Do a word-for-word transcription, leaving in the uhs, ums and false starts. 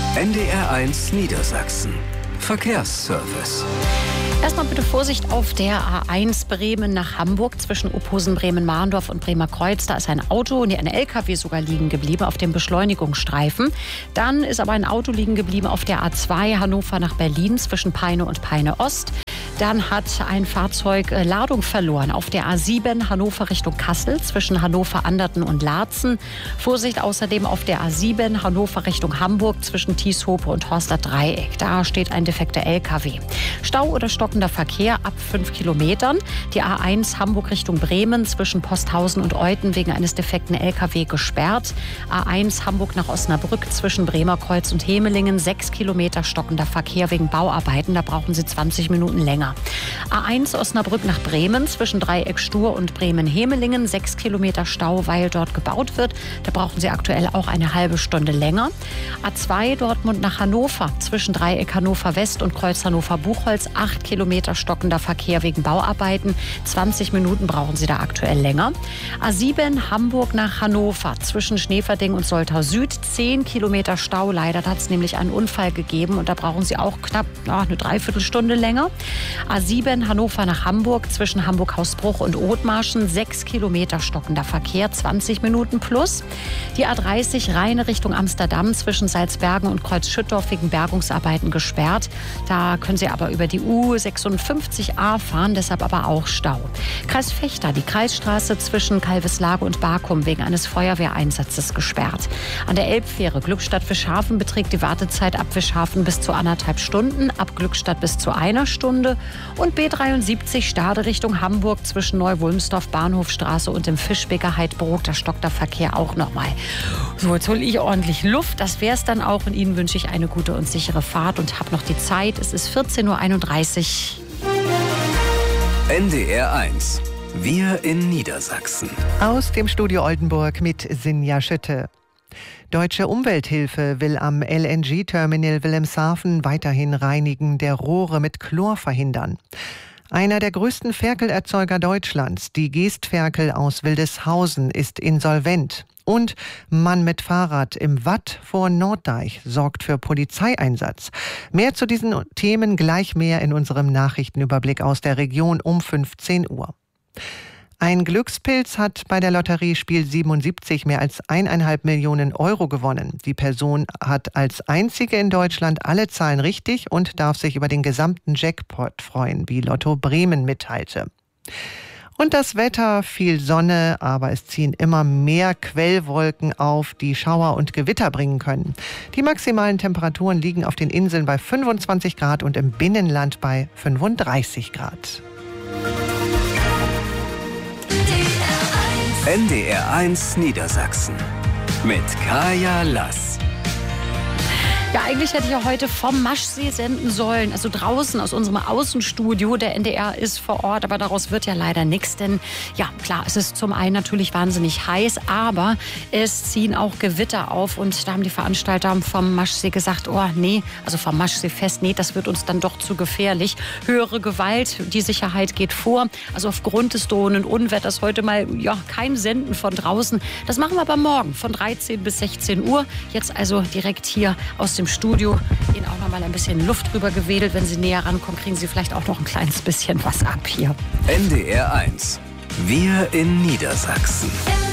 N D R eins Niedersachsen. Verkehrsservice. Erstmal bitte Vorsicht auf der A eins Bremen nach Hamburg zwischen Opposen, Bremen-Mahndorf und Bremerkreuz. Da ist ein Auto, nee, ein L K W sogar liegen geblieben auf dem Beschleunigungsstreifen. Dann ist aber ein Auto liegen geblieben auf der A zwei Hannover nach Berlin zwischen Peine und Peine Ost. Dann hat ein Fahrzeug Ladung verloren auf der A sieben Hannover Richtung Kassel zwischen Hannover, Anderten und Laatzen. Vorsicht außerdem auf der A sieben Hannover Richtung Hamburg zwischen Tieshope und Horster Dreieck. Da steht ein defekter L K W. Stau oder stockender Verkehr ab fünf Kilometern. Die A eins Hamburg Richtung Bremen zwischen Posthausen und Euthen wegen eines defekten L K W gesperrt. A eins Hamburg nach Osnabrück zwischen Bremerkreuz und Hemelingen sechs Kilometer stockender Verkehr wegen Bauarbeiten. Da brauchen Sie zwanzig Minuten länger. A eins Osnabrück nach Bremen zwischen Dreieck Stur und Bremen-Hemelingen sechs Kilometer Stau, weil dort gebaut wird. Da brauchen Sie aktuell auch eine halbe Stunde länger. A zwei Dortmund nach Hannover zwischen Dreieck Hannover West und Kreuz Hannover Buchholz acht Kilometer stockender Verkehr wegen Bauarbeiten. zwanzig Minuten brauchen Sie da aktuell länger. A sieben Hamburg nach Hannover zwischen Schneeverding und Soltau Süd zehn Kilometer Stau. Leider hat es nämlich einen Unfall gegeben und da brauchen Sie auch knapp ach, eine Dreiviertelstunde länger. A sieben Hannover nach Hamburg zwischen Hamburg-Hausbruch und Othmarschen sechs Kilometer stockender Verkehr, zwanzig Minuten plus. Die A dreißig Rheine Richtung Amsterdam zwischen Salzbergen und Kreuz-Schüttorf wegen Bergungsarbeiten gesperrt. Da können Sie aber über die U sechsundfünfzig A fahren, deshalb aber auch Stau. Kreis Vechta, die Kreisstraße zwischen Kalveslage und Barkum wegen eines Feuerwehreinsatzes gesperrt. An der Elbfähre Glückstadt-Fischhafen beträgt die Wartezeit ab Fischhafen bis zu anderthalb Stunden, ab Glückstadt bis zu einer Stunde. Und B dreiundsiebzig Stade Richtung Hamburg zwischen Neu-Wulmsdorf, Bahnhofstraße und dem Fischbeker Heidbrook. Da stockt der Verkehr auch nochmal. So, jetzt hole ich ordentlich Luft. Das wäre es dann auch. Und Ihnen wünsche ich eine gute und sichere Fahrt und habe noch die Zeit. Es ist vierzehn Uhr einunddreißig. N D R eins. Wir in Niedersachsen. Aus dem Studio Oldenburg mit Sinja Schütte. Deutsche Umwelthilfe will am L N G-Terminal Wilhelmshaven weiterhin Reinigen der Rohre mit Chlor verhindern. Einer der größten Ferkelerzeuger Deutschlands, die Geestferkel aus Wildeshausen, ist insolvent. Und Mann mit Fahrrad im Watt vor Norddeich sorgt für Polizeieinsatz. Mehr zu diesen Themen gleich mehr in unserem Nachrichtenüberblick aus der Region um fünfzehn Uhr. Ein Glückspilz hat bei der Lotterie Spiel siebenundsiebzig mehr als eineinhalb Millionen Euro gewonnen. Die Person hat als einzige in Deutschland alle Zahlen richtig und darf sich über den gesamten Jackpot freuen, wie Lotto Bremen mitteilte. Und das Wetter, viel Sonne, aber es ziehen immer mehr Quellwolken auf, die Schauer und Gewitter bringen können. Die maximalen Temperaturen liegen auf den Inseln bei fünfundzwanzig Grad und im Binnenland bei fünfunddreißig Grad. N D R eins Niedersachsen mit Kaya Lass. Ja, eigentlich hätte ich ja heute vom Maschsee senden sollen, also draußen aus unserem Außenstudio. Der N D R ist vor Ort, aber daraus wird ja leider nichts, denn ja, klar, es ist zum einen natürlich wahnsinnig heiß, aber es ziehen auch Gewitter auf und da haben die Veranstalter vom Maschsee gesagt, oh nee, also vom Maschseefest, nee, das wird uns dann doch zu gefährlich. Höhere Gewalt, die Sicherheit geht vor. Also aufgrund des drohenden Unwetters heute mal ja kein Senden von draußen. Das machen wir aber morgen von dreizehn bis sechzehn Uhr. Jetzt also direkt hier aus dem Studio. Ihnen auch noch mal ein bisschen Luft drüber gewedelt. Wenn Sie näher rankommen, kriegen Sie vielleicht auch noch ein kleines bisschen was ab hier. N D R eins. Wir in Niedersachsen.